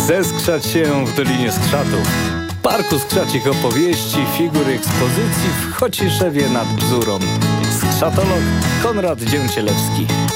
Zeskrzać się w Dolinie Skrzatów, parku skrzacich opowieści, figur ekspozycji w Chociszewie nad Bzurą. Skrzatolog Konrad Dzięcielewski.